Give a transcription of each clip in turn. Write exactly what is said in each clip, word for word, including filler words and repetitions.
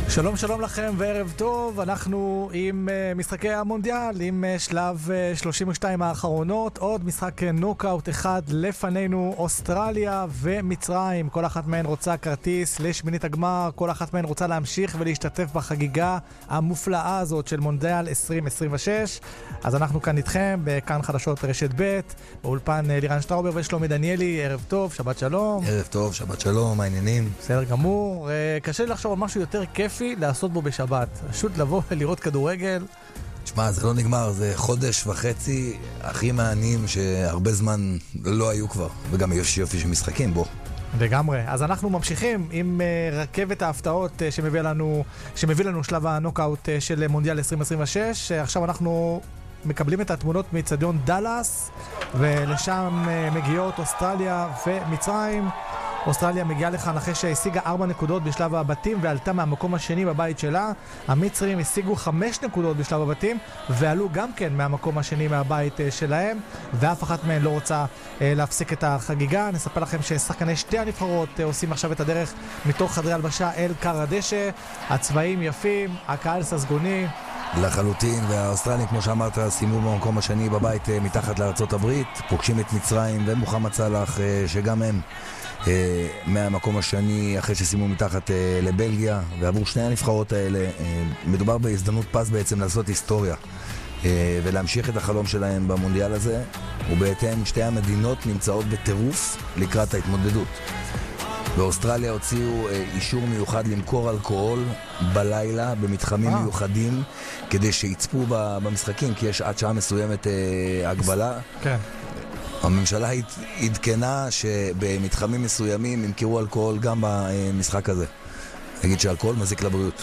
שלום שלום לכם וערב טוב, אנחנו עם uh, משחקי המונדיאל, עם uh, שלב uh, שלושים ושתיים האחרונות, עוד משחק נוקאוט אחד לפנינו, אוסטרליה ומצרים, כל אחת מהן רוצה כרטיס לשמינית הגמר, כל אחת מהן רוצה להמשיך ולהשתתף בחגיגה המופלאה הזאת של מונדיאל עשרים עשרים ושש. אז אנחנו כאן איתכם, בכאן חדשות רשת ב', באולפן uh, לירן שטראובר ושלומי דניאלי, ערב טוב, שבת שלום. ערב טוב, שבת שלום, מה העניינים? בסדר גמור, uh, קשה לי לחשוב על משהו יותר כיפי לעשות בו בשבת, פשוט לבוא ולראות כדורגל. תשמע, זה לא נגמר, זה חודש וחצי הכי מעניינים שהרבה זמן לא היו כבר, וגם יופי יופי שמשחקים בו. לגמרי. אז אנחנו ממשיכים עם uh, רכבת ההפתעות uh, שמביא לנו, שמביא לנו שלב הנוקאוט uh, של מונדיאל עשרים עשרים ושש. Uh, עכשיו אנחנו מקבלים את התמונות מאצטדיון דאלאס, ולשם uh, מגיעות אוסטרליה ומצרים. אוסטרליה מגיעה לכאן אחרי שהשיגה ארבע נקודות בשלב הבתים ועלתה מהמקום השני בבית שלה. המצרים השיגו חמש נקודות בשלב הבתים ועלו גם כן מהמקום השני מהבית שלהם, ואף אחת מהן לא רוצה להפסיק את החגיגה. נספר לכם ששחקני שתי הנבחרות עושים עכשיו את הדרך מתוך חדרי הלבשה אל קר הדשא. הצבעים יפים, הקהל ססגוני לחלוטין, והאוסטרלים כמו שאמרת סיימו במקום השני בבית מתחת לארצות הברית, פוגשים את מצרים ומוחמד סלאח שגם הם Uh, מהמקום השני אחרי ששימו מתחת uh, לבלגיה, ועבור שני הנבחרות האלה uh, מדובר בהזדמנות פס בעצם לעשות היסטוריה uh, ולהמשיך את החלום שלהם במונדיאל הזה, ובהתאם שתי המדינות נמצאות בטירוף לקראת ההתמודדות. באוסטרליה הוציאו uh, אישור מיוחד למכור אלכוהול בלילה במתחמים אה. מיוחדים כדי שיצפו במשחקים, כי יש עד שעה מסוימת uh, הגבלה. כן. הממשלה עדכנה שבמתחמים מסוימים ימכרו אלכוהול גם במשחק הזה. נגיד שאלכוהול מזיק לבריאות.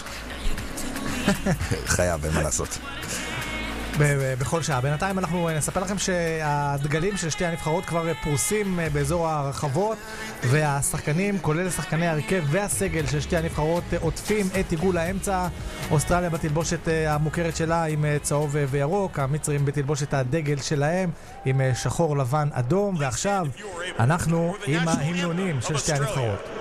חייב, אין מה לעשות. בכל שעה. בינתיים אנחנו נספר לכם שהדגלים של שתי הנבחרות כבר פרוסים באזור הרחבות, והשחקנים, כולל שחקני הרכב והסגל של שתי הנבחרות, עוטפים את עיגול האמצע. אוסטרליה בתלבושת המוכרת שלה עם צהוב וירוק, המצרים בתלבושת הדגל שלהם עם שחור, לבן, אדום, ועכשיו אנחנו עם ההמנונים של שתי הנבחרות.